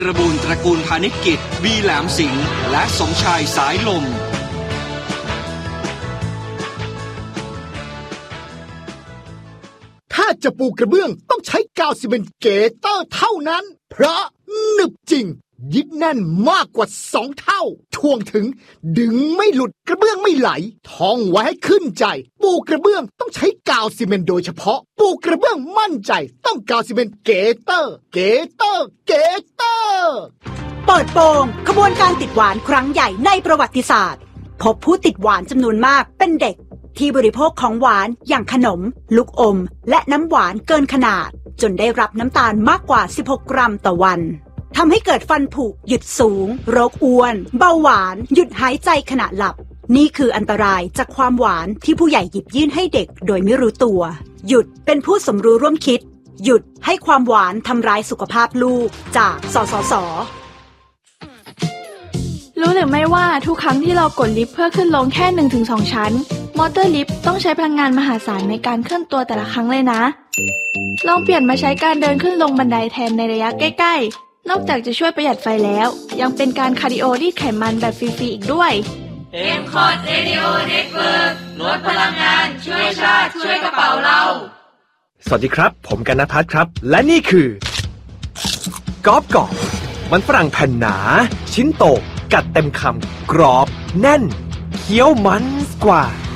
กระบูลตระกูลพาณิชกิจบีแหลมสิงห์และสมชายสายลมถ้าจะปูกระเบื้องต้องใช้กาวซีเมนต์เกเตอร์เท่านั้นเพราะหนึบจริงยึดแน่นมากกว่า2เท่าท่วงถึงดึงไม่หลุดกระเบื้องไม่ไหลท่องไว้ให้ขึ้นใจปูกระเบื้องต้องใช้กาวซีเมนต์โดยเฉพาะปูกระเบื้องมั่นใจต้องกาวซีเมนต์เกเตอร์เปิดโปงขบวนการติดหวานครั้งใหญ่ในประวัติศาสตร์พบผู้ติดหวานจำนวนมากเป็นเด็กที่บริโภคของหวานอย่างขนมลูกอมและน้ำหวานเกินขนาดจนได้รับน้ำตาลมากกว่า16กรัมต่อวันทำให้เกิดฟันผุหยุดสูงโรคอ้วนเบาหวานหยุดหายใจขณะหลับนี่คืออันตรายจากความหวานที่ผู้ใหญ่หยิบยื่นให้เด็กโดยไม่รู้ตัวหยุดเป็นผู้สมรู้ร่วมคิดหยุดให้ความหวานทำร้ายสุขภาพลูกจากสสส. รู้หรือไม่ว่าทุกครั้งที่เรากดลิฟต์เพื่อขึ้นลงแค่ 1-2 ชั้นมอเตอร์ลิฟต์ต้องใช้พลังงานมหาศาลในการเคลื่อนตัวแต่ละครั้งเลยนะลองเปลี่ยนมาใช้การเดินขึ้นลงบันไดแทนในระยะใกล้ๆนอกจากจะช่วยประหยัดไฟแล้วยังเป็นการคาร์ดิโอรีดไขมันแบบฟรีๆอีกด้วย M-Cot Radio Network ลดพลังงานช่วยชาติช่วยกระเป๋าเราสวัสดีครับผมกนภัทรครับและนี่คือกรอบมันฝรั่งแผ่นหนาชิ้นโตกัดเต็มคำกรอบแน่นเคี้ยวมันกว่า